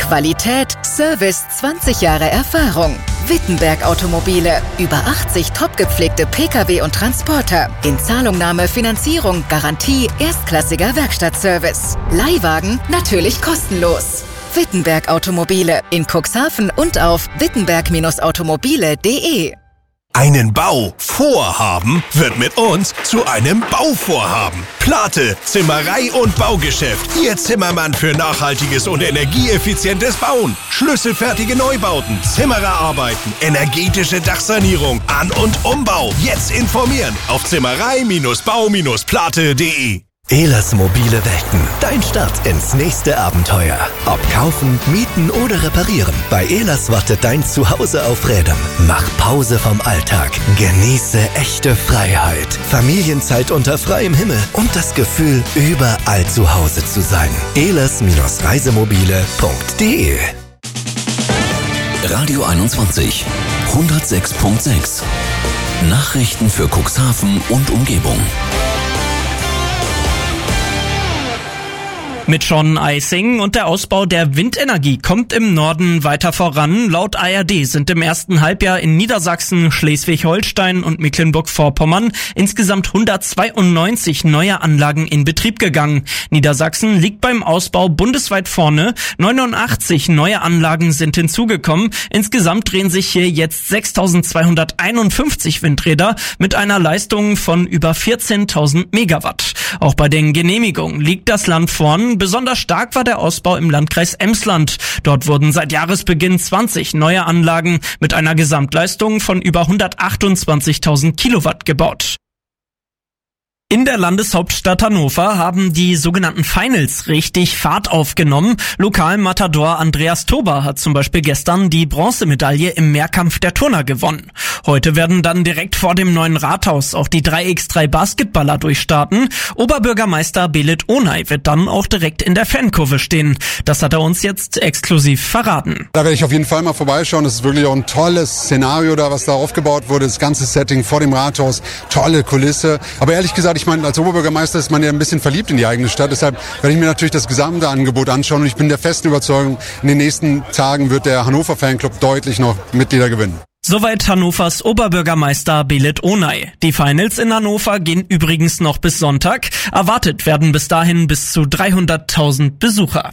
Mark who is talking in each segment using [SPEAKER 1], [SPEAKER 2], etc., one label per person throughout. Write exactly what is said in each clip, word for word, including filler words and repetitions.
[SPEAKER 1] Qualität, Service, zwanzig Jahre Erfahrung. Wittenberg Automobile. Über achtzig top gepflegte Pkw und Transporter. In Zahlungnahme, Finanzierung, Garantie, erstklassiger Werkstattservice. Leihwagen natürlich kostenlos. Wittenberg Automobile. In Cuxhaven und auf wittenberg automobile punkt de.
[SPEAKER 2] Einen Bau vorhaben wird mit uns zu einem Bauvorhaben. Plate, Zimmerei und Baugeschäft. Ihr Zimmermann für nachhaltiges und energieeffizientes Bauen. Schlüsselfertige Neubauten, Zimmererarbeiten, energetische Dachsanierung, An- und Umbau. Jetzt informieren auf zimmerei bau plate punkt de.
[SPEAKER 3] Ehlers mobile Welten. Dein Start ins nächste Abenteuer. Ob kaufen, mieten oder reparieren. Bei Ehlers wartet dein Zuhause auf Rädern. Mach Pause vom Alltag. Genieße echte Freiheit. Familienzeit unter freiem Himmel und das Gefühl, überall zu Hause zu sein. ehlers Reisemobile punkt de.
[SPEAKER 4] Radio einundzwanzig, hundertsechs Komma sechs. Nachrichten für Cuxhaven und Umgebung.
[SPEAKER 5] Mit Sean Eising und der Ausbau der Windenergie kommt im Norden weiter voran. Laut A R D sind im ersten Halbjahr in Niedersachsen, Schleswig-Holstein und Mecklenburg-Vorpommern insgesamt hundertzweiundneunzig neue Anlagen in Betrieb gegangen. Niedersachsen liegt beim Ausbau bundesweit vorne. neunundachtzig neue Anlagen sind hinzugekommen. Insgesamt drehen sich hier jetzt sechstausendzweihunderteinundfünfzig Windräder mit einer Leistung von über vierzehntausend Megawatt. Auch bei den Genehmigungen liegt das Land vorn. Besonders stark war der Ausbau im Landkreis Emsland. Dort wurden seit Jahresbeginn zwanzig neue Anlagen mit einer Gesamtleistung von über hundertachtundzwanzigtausend Kilowatt gebaut. In der Landeshauptstadt Hannover haben die sogenannten Finals richtig Fahrt aufgenommen. Lokalmatador Andreas Tober hat zum Beispiel gestern die Bronzemedaille im Mehrkampf der Turner gewonnen. Heute werden dann direkt vor dem neuen Rathaus auch die drei gegen drei Basketballer durchstarten. Oberbürgermeister Belit Onay wird dann auch direkt in der Fankurve stehen. Das hat er uns jetzt exklusiv verraten.
[SPEAKER 6] Da werde ich auf jeden Fall mal vorbeischauen. Das ist wirklich auch ein tolles Szenario da, was da aufgebaut wurde. Das ganze Setting vor dem Rathaus, tolle Kulisse. Aber ehrlich gesagt, ich meine, als Oberbürgermeister ist man ja ein bisschen verliebt in die eigene Stadt. Deshalb werde ich mir natürlich das gesamte Angebot anschauen. Und ich bin der festen Überzeugung, in den nächsten Tagen wird der Hannover Fanclub deutlich noch Mitglieder gewinnen.
[SPEAKER 5] Soweit Hannovers Oberbürgermeister Belit Onay. Die Finals in Hannover gehen übrigens noch bis Sonntag. Erwartet werden bis dahin bis zu dreihunderttausend Besucher.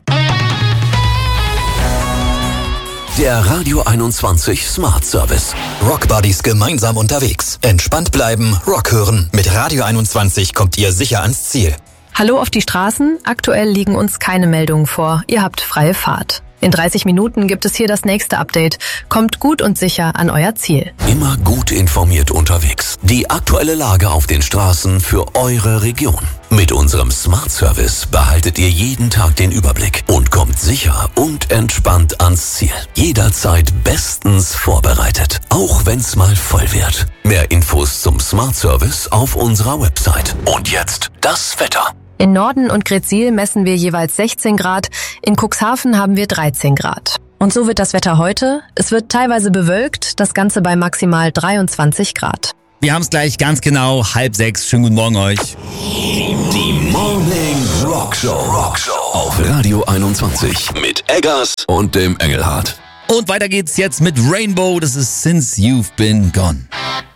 [SPEAKER 4] Der Radio einundzwanzig Smart Service.
[SPEAKER 3] Rockbuddies gemeinsam unterwegs. Entspannt bleiben, Rock hören. Mit Radio einundzwanzig kommt ihr sicher ans Ziel.
[SPEAKER 7] Hallo auf die Straßen. Aktuell liegen uns keine Meldungen vor. Ihr habt freie Fahrt. In dreißig Minuten gibt es hier das nächste Update. Kommt gut und sicher an euer Ziel.
[SPEAKER 4] Immer gut informiert unterwegs. Die aktuelle Lage auf den Straßen für eure Region. Mit unserem Smart Service behaltet ihr jeden Tag den Überblick und kommt sicher und entspannt ans Ziel. Jederzeit bestens vorbereitet. Auch wenn's mal voll wird. Mehr Infos zum Smart Service auf unserer Website. Und jetzt das Wetter.
[SPEAKER 7] In Norden und Gretzil messen wir jeweils sechzehn Grad, in Cuxhaven haben wir dreizehn Grad. Und so wird das Wetter heute. Es wird teilweise bewölkt, das Ganze bei maximal dreiundzwanzig Grad.
[SPEAKER 8] Wir haben es gleich ganz genau, halb sechs. Schönen guten Morgen euch.
[SPEAKER 4] Die Morning Rock Show. Rock Show auf Radio einundzwanzig mit Eggers und dem Engelhardt.
[SPEAKER 8] Und weiter geht's jetzt mit Rainbow. Das ist Since You've Been Gone.